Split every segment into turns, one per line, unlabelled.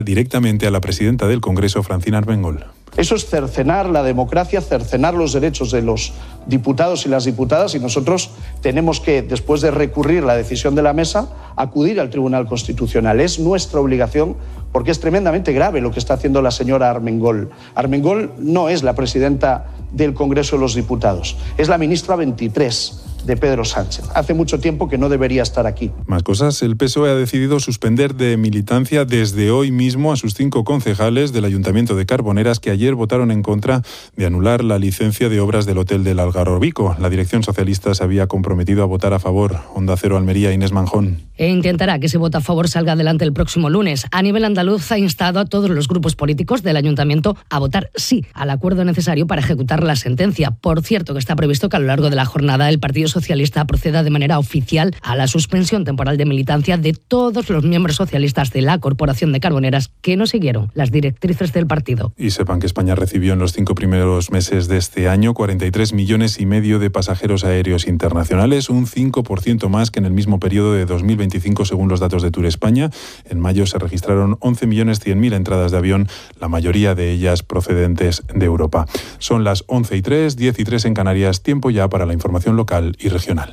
directamente a la presidenta del Congreso, Francina Armengol.
Eso es cercenar la democracia, cercenar los derechos de los diputados y las diputadas, y nosotros tenemos que, después de recurrir la decisión de la mesa, acudir al Tribunal Constitucional. Es nuestra obligación, porque es tremendamente grave lo que está haciendo la señora Armengol. Armengol no es la presidenta del Congreso de los Diputados, es la ministra 23 de Pedro Sánchez. Hace mucho tiempo que no debería estar aquí.
Más cosas. El PSOE ha decidido suspender de militancia desde hoy mismo a sus 5 concejales del Ayuntamiento de Carboneras, que ayer votaron en contra de anular la licencia de obras del Hotel del Algarrobico. La dirección socialista se había comprometido a votar a favor. Onda Cero Almería, Inés Manjón.
E intentará que ese voto a favor salga adelante el próximo lunes. A nivel andaluz ha instado a todos los grupos políticos del Ayuntamiento a votar sí al acuerdo necesario para ejecutar la sentencia. Por cierto, que está previsto que a lo largo de la jornada el Partido Socialista proceda de manera oficial a la suspensión temporal de militancia de todos los miembros socialistas de la Corporación de Carboneras que no siguieron las directrices del partido.
Y sepan que España recibió en los 5 primeros meses de este año 43,5 millones de pasajeros aéreos internacionales, un 5% más que en el mismo periodo de 2025 según los datos de Tour España. En mayo se registraron 11.100.000 entradas de avión, la mayoría de ellas procedentes de Europa. Son las 11:03, 10:03 en Canarias, tiempo ya para la información local y regional.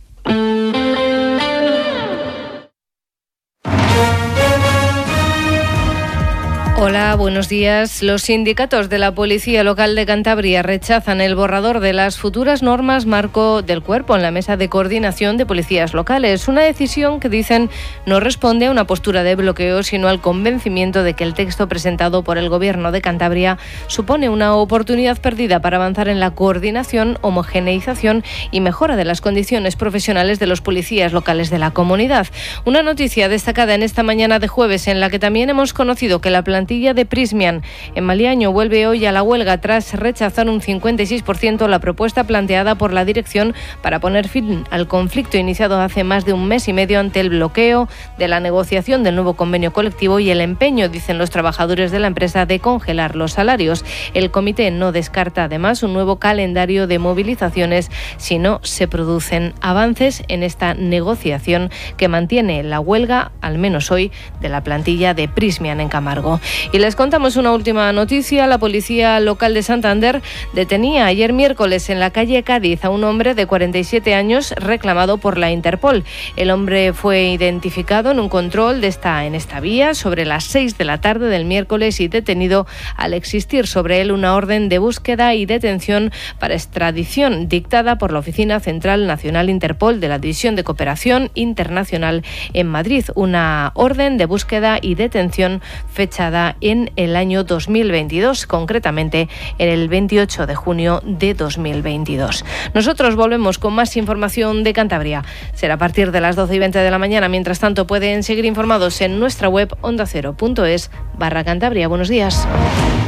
Hola, buenos días. Los sindicatos de la Policía Local de Cantabria rechazan el borrador de las futuras normas marco del cuerpo en la Mesa de Coordinación de Policías Locales. Una decisión que dicen no responde a una postura de bloqueo, sino al convencimiento de que el texto presentado por el Gobierno de Cantabria supone una oportunidad perdida para avanzar en la coordinación, homogeneización y mejora de las condiciones profesionales de los policías locales de la comunidad. Una noticia destacada en esta mañana de jueves, en la que también hemos conocido que la plantilla de Prysmian en Maliaño vuelve hoy a la huelga tras rechazar un 56% la propuesta planteada por la dirección para poner fin al conflicto iniciado hace más de un mes y medio ante el bloqueo de la negociación del nuevo convenio colectivo y el empeño, dicen los trabajadores de la empresa, de congelar los salarios. El comité no descarta además un nuevo calendario de movilizaciones si no se producen avances en esta negociación que mantiene la huelga, al menos hoy, de la plantilla de Prysmian en Camargo. Y les contamos una última noticia. La Policía Local de Santander detenía ayer miércoles en la calle Cádiz a un hombre de 47 años reclamado por la Interpol. El hombre fue identificado en un control en esta vía sobre las 6 de la tarde del miércoles y detenido al existir sobre él una orden de búsqueda y detención para extradición dictada por la Oficina Central Nacional Interpol de la División de Cooperación Internacional en Madrid. Una orden de búsqueda y detención fechada en el año 2022, concretamente en el 28 de junio de 2022. Nosotros volvemos con más información de Cantabria. Será a partir de las 12:20 de la mañana. Mientras tanto, pueden seguir informados en nuestra web ondacero.es/Cantabria. Buenos días.